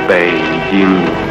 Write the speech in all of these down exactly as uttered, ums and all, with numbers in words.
北京。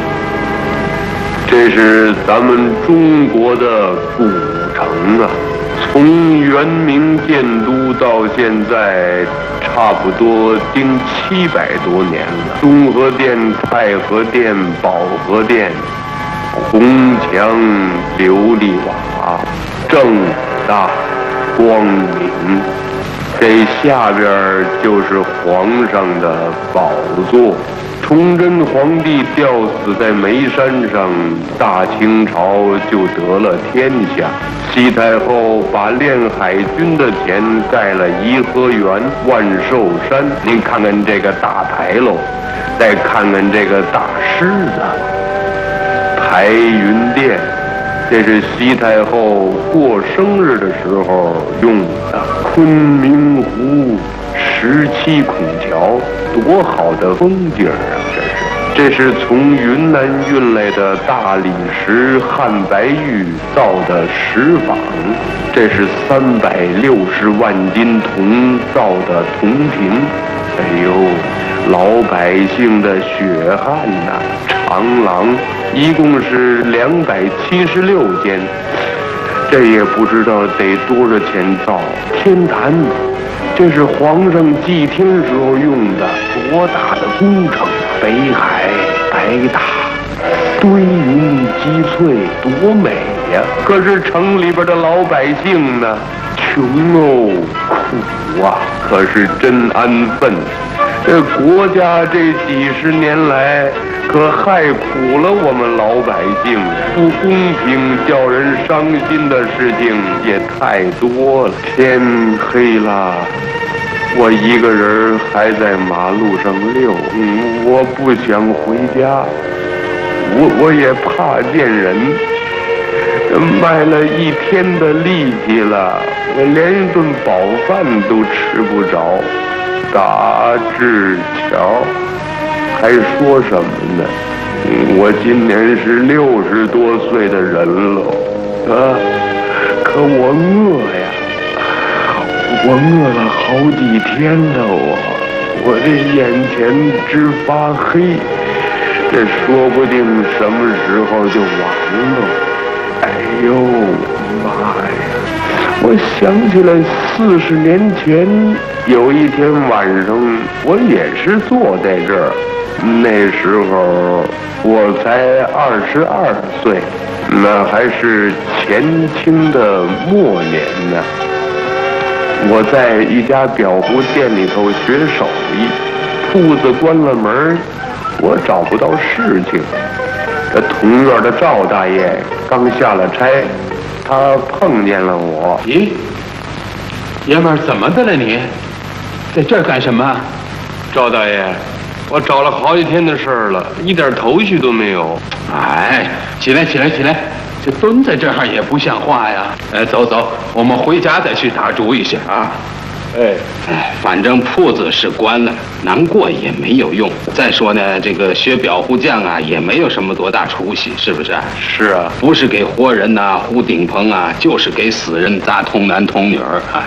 这是咱们中国的古城啊，从元明建都到现在，差不多经七百多年了。中和殿、太和殿、保和殿，红墙琉璃瓦，正大光明。这下边就是皇上的宝座。崇祯皇帝吊死在煤山上，大清朝就得了天下。西太后把练海军的钱盖了颐和园、万寿山。您看看这个大牌楼，再看看这个大狮子，排云殿，这是西太后过生日的时候用的。昆明湖十七孔桥，多好的风景啊！这是，这是从云南运来的大理石汉白玉造的石舫，这是三百六十万斤铜造的铜瓶。哎呦，老百姓的血汗呐、啊！长廊一共是两百七十六间，这也不知道得多少钱造。天坛，这是皇上祭天时候用的，多大的工程！北海白大，堆云积翠，多美呀！可是城里边的老百姓呢，穷哦，苦啊，可是真安分。这国家这几十年来可害苦了我们老百姓，不公平叫人伤心的事情也太多了。天黑了，我一个人还在马路上溜，嗯，我不想回家，我我也怕见人。卖了一天的力气了，我连一顿饱饭都吃不着。大志桥还说什么呢？我今年是六十多岁的人了，啊，可我饿呀，我饿了好几天了，我我这眼前直发黑，这说不定什么时候就完了。哎呦妈呀！我想起来四十年前有一天晚上，我也是坐在这儿，那时候我才二十二岁，那还是前清的末年呢。我在一家裱糊店里头学手艺，铺子关了门，我找不到事情。这同院的赵大爷刚下了差，他碰见了我。 咦，爷们儿怎么的了你？在这儿干什么？ 赵大爷，我找了好几天的事儿了，一点头绪都没有。 哎，起来起来起来，这蹲在这儿也不像话呀！哎，走走，我们回家再去打主意去啊。 哎哎，反正铺子是关了，难过也没有用。再说呢，这个学裱糊匠啊，也没有什么多大出息，是不是？ 是啊， 不是给活人呐、啊、糊顶棚啊，就是给死人砸童男童女儿。哎，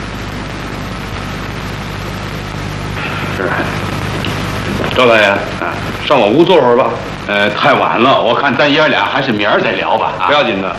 是。 赵大爷，啊，上我屋坐会儿吧。 呃，太晚了，我看咱爷俩还是明儿再聊吧。 不要紧的。